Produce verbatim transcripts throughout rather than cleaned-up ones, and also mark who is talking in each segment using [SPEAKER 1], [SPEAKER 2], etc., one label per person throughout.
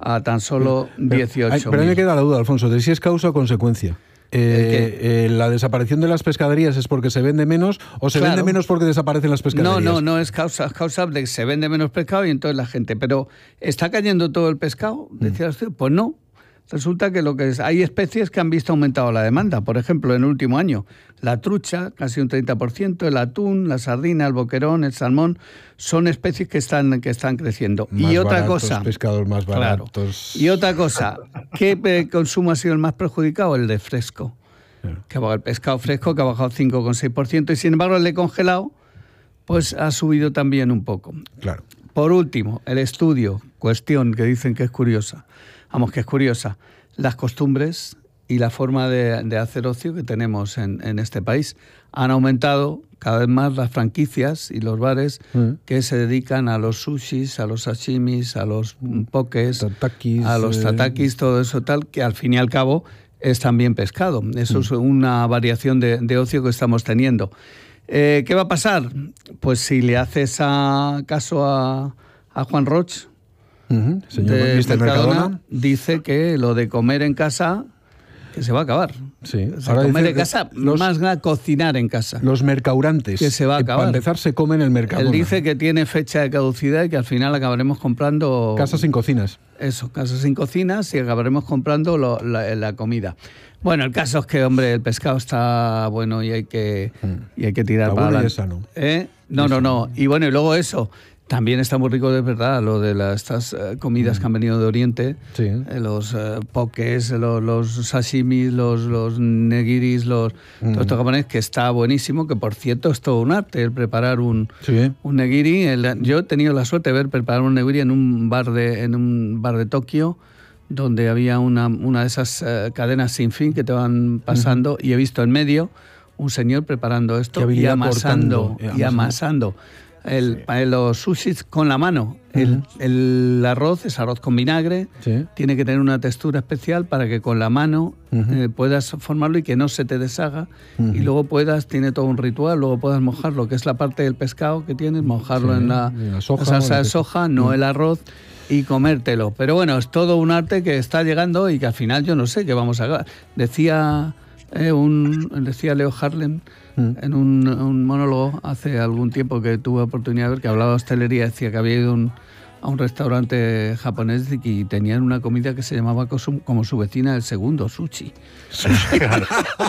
[SPEAKER 1] a tan solo dieciocho mil.
[SPEAKER 2] Pero a mí me queda la duda, Alfonso, de si es causa o consecuencia. Eh, eh, ¿La desaparición de las pescaderías es porque se vende menos o se claro. vende menos porque desaparecen las pescaderías?
[SPEAKER 1] No, no, no es causa, es causa de que se vende menos pescado y entonces la gente... Pero ¿está cayendo todo el pescado? Decía usted, mm. pues no. Resulta que lo que es, hay especies que han visto aumentado la demanda. Por ejemplo, en el último año, la trucha, casi un treinta por ciento, el atún, la sardina, el boquerón, el salmón, son especies que están, que están creciendo.
[SPEAKER 2] Más
[SPEAKER 1] y otra
[SPEAKER 2] baratos,
[SPEAKER 1] cosa...
[SPEAKER 2] pescados más baratos.
[SPEAKER 1] Claro. Y otra cosa, ¿qué consumo ha sido el más perjudicado? El de fresco. Claro. Que ha bajado el pescado fresco, que ha bajado cinco coma seis por ciento, y sin embargo el de congelado, pues ha subido también un poco.
[SPEAKER 2] Claro.
[SPEAKER 1] Por último, el estudio, cuestión que dicen que es curiosa. Vamos, que es curiosa, las costumbres y la forma de, de hacer ocio que tenemos en, en este país. Han aumentado cada vez más las franquicias y los bares mm. que se dedican a los sushis, a los sashimis, a los pokés,
[SPEAKER 2] tatakis,
[SPEAKER 1] a los tatakis, todo eso tal, que al fin y al cabo es también pescado. Eso mm. es una variación de, de ocio que estamos teniendo. Eh, ¿Qué va a pasar? Pues si le haces a, caso a, a Juan Roch,
[SPEAKER 2] Uh-huh. Señor
[SPEAKER 1] de
[SPEAKER 2] mister
[SPEAKER 1] Mercadona,
[SPEAKER 2] Mercadona,
[SPEAKER 1] dice que lo de comer en casa que se va a acabar.
[SPEAKER 2] Sí.
[SPEAKER 1] O sea, comer en casa, los, más nada cocinar en casa.
[SPEAKER 2] Los mercaurantes.
[SPEAKER 1] Que se va a acabar.
[SPEAKER 2] Para empezar se comen en el Mercadona.
[SPEAKER 1] Él dice que tiene fecha de caducidad y que al final acabaremos comprando...
[SPEAKER 2] Casas sin cocinas.
[SPEAKER 1] Eso, casas sin cocinas y acabaremos comprando lo, la, la comida. Bueno, el caso es que, hombre, el pescado está bueno y hay que, mm. y hay que tirar
[SPEAKER 2] está
[SPEAKER 1] para
[SPEAKER 2] bueno
[SPEAKER 1] adelante.
[SPEAKER 2] Y es sano.
[SPEAKER 1] ¿Eh? No, no, no. Y bueno, y luego eso... También está muy rico, de verdad, lo de las, estas uh, comidas mm. que han venido de Oriente,
[SPEAKER 2] sí.
[SPEAKER 1] eh, los uh, pokés, los, los sashimis, los, los negiris, los, mm. todo esto japonés, que está buenísimo, que por cierto es todo un arte el preparar un,
[SPEAKER 2] sí.
[SPEAKER 1] un negiri. El, yo he tenido la suerte de ver preparar un negiri en un bar de, en un bar de Tokio, donde había una, una de esas uh, cadenas sin fin que te van pasando, mm. y he visto en medio un señor preparando esto y amasando, cortando, y amasando. El, los sushis con la mano. Uh-huh. El, el arroz es arroz con vinagre,
[SPEAKER 2] sí.
[SPEAKER 1] tiene que tener una textura especial para que con la mano uh-huh. eh, puedas formarlo y que no se te deshaga. Uh-huh. Y luego puedas, tiene todo un ritual, luego puedas mojar lo que es la parte del pescado que tienes, mojarlo sí. en la, la, soja, la salsa de soja, no uh-huh. el arroz, y comértelo. Pero bueno, es todo un arte que está llegando y que al final yo no sé qué vamos a... Decía, eh, un, decía Leo Harlem, en un, un monólogo hace algún tiempo que tuve oportunidad de ver, que hablaba de hostelería, decía que había ido un, a un restaurante japonés y tenían una comida que se llamaba como su vecina del segundo, sushi.
[SPEAKER 3] Sushi, claro.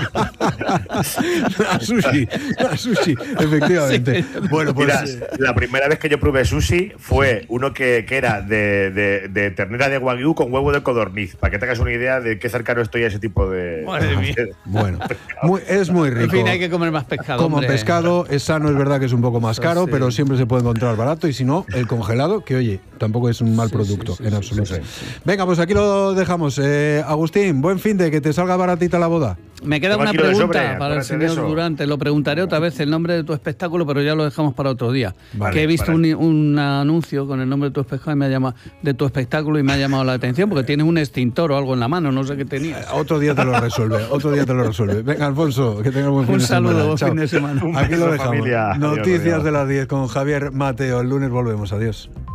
[SPEAKER 2] la sushi, la sushi, efectivamente.
[SPEAKER 3] Sí. Bueno, pues mira, la primera vez que yo probé sushi fue uno que, que era de, de, de ternera de wagyu con huevo de codorniz, para que te hagas una idea de qué cercano estoy a ese tipo de...
[SPEAKER 1] Madre mía.
[SPEAKER 2] Bueno, muy, es muy rico.
[SPEAKER 1] En fin, hay que comer más pescado.
[SPEAKER 2] Como
[SPEAKER 1] hombre.
[SPEAKER 2] pescado, es sano, es verdad que es un poco más caro, sí. pero siempre se puede encontrar barato, y si no, el congelado, que oye, tampoco es un mal sí, producto, sí, sí, en absoluto. Sí, sí, sí. Venga, pues aquí lo dejamos. Eh, Agustín, buen fin de que te salga baratita la boda.
[SPEAKER 1] Me queda una pregunta para el señor Durante. Lo preguntaré otra vez el nombre de tu espectáculo, pero ya lo dejamos para otro día. Vale, que he visto vale. un, un anuncio con el nombre de tu espectáculo y me ha llamado de tu espectáculo y me ha llamado la atención porque tienes un extintor o algo en la mano, no sé qué tenías.
[SPEAKER 2] Otro día te lo resuelve, otro día te lo resuelve. Venga, Alfonso, que tengas buen fin
[SPEAKER 1] un
[SPEAKER 2] de semana.
[SPEAKER 1] Un saludo, buen fin de semana.
[SPEAKER 2] Aquí lo dejamos.
[SPEAKER 3] Familia.
[SPEAKER 2] Noticias
[SPEAKER 3] adiós, adiós.
[SPEAKER 2] de las diez con Javier Mateo. El lunes volvemos. Adiós.